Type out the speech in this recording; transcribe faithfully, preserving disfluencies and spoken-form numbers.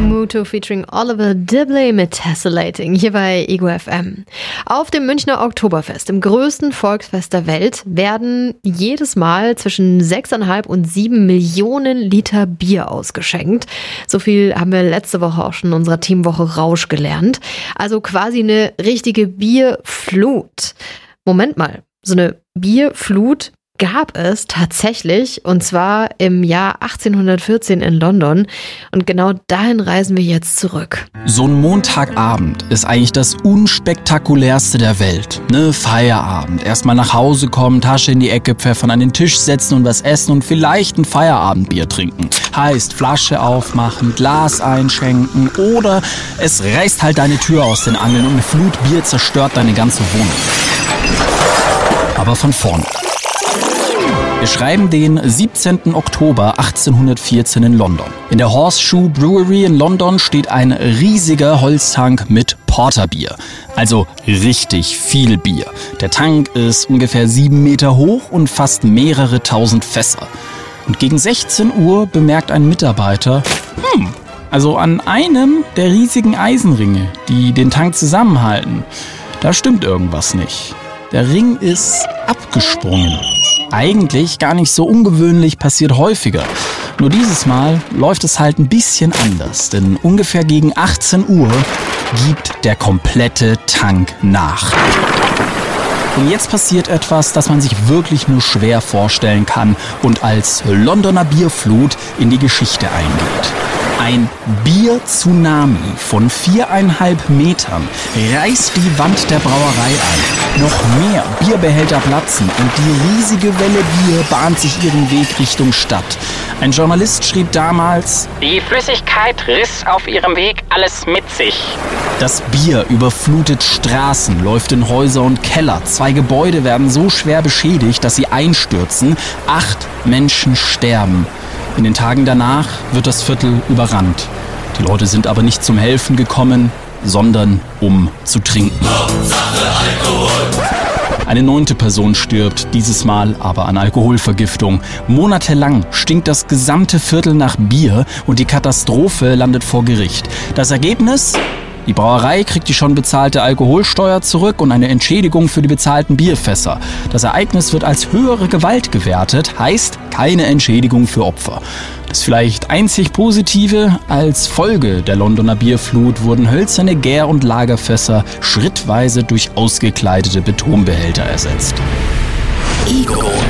Muto featuring Oliver Dibley mit Tessellating hier bei Ego F M. Auf dem Münchner Oktoberfest, dem größten Volksfest der Welt, werden jedes Mal zwischen sechseinhalb und sieben Millionen Liter Bier ausgeschenkt. So viel haben wir letzte Woche auch schon in unserer Teamwoche Rausch gelernt. Also quasi eine richtige Bierflut. Moment mal, so eine Bierflut gab es tatsächlich, und zwar im Jahr achtzehnhundertvierzehn in London. Und genau dahin reisen wir jetzt zurück. So ein Montagabend ist eigentlich das unspektakulärste der Welt. Ne, Feierabend. Erstmal nach Hause kommen, Tasche in die Ecke pfeffern, an den Tisch setzen und was essen und vielleicht ein Feierabendbier trinken. Heißt, Flasche aufmachen, Glas einschenken oder es reißt halt deine Tür aus den Angeln und eine Flut Bier zerstört deine ganze Wohnung. Aber von vorne. Wir schreiben den siebzehnten Oktober achtzehnhundertvierzehn in London. In der Horseshoe Brewery in London steht ein riesiger Holztank mit Porterbier. Also richtig viel Bier. Der Tank ist ungefähr sieben Meter hoch und fasst mehrere tausend Fässer. Und gegen sechzehn Uhr bemerkt ein Mitarbeiter, hm, also an einem der riesigen Eisenringe, die den Tank zusammenhalten, da stimmt irgendwas nicht. Der Ring ist abgesprungen. Eigentlich gar nicht so ungewöhnlich, passiert häufiger. Nur dieses Mal läuft es halt ein bisschen anders, denn ungefähr gegen achtzehn Uhr gibt der komplette Tank nach. Und jetzt passiert etwas, das man sich wirklich nur schwer vorstellen kann und als Londoner Bierflut in die Geschichte eingeht. Ein Bier-Tsunami von viereinhalb Metern reißt die Wand der Brauerei ein. Noch mehr Bierbehälter platzen und die riesige Welle Bier bahnt sich ihren Weg Richtung Stadt. Ein Journalist schrieb damals: Die Flüssigkeit riss auf ihrem Weg alles mit sich. Das Bier überflutet Straßen, läuft in Häuser und Keller. Zwei Gebäude werden so schwer beschädigt, dass sie einstürzen. Acht Menschen sterben. In den Tagen danach wird das Viertel überrannt. Die Leute sind aber nicht zum Helfen gekommen, sondern um zu trinken. Eine neunte Person stirbt, dieses Mal aber an Alkoholvergiftung. Monatelang stinkt das gesamte Viertel nach Bier und die Katastrophe landet vor Gericht. Das Ergebnis? Die Brauerei kriegt die schon bezahlte Alkoholsteuer zurück und eine Entschädigung für die bezahlten Bierfässer. Das Ereignis wird als höhere Gewalt gewertet, heißt keine Entschädigung für Opfer. Das vielleicht einzig Positive: als Folge der Londoner Bierflut wurden hölzerne Gär- und Lagerfässer schrittweise durch ausgekleidete Betonbehälter ersetzt. Ego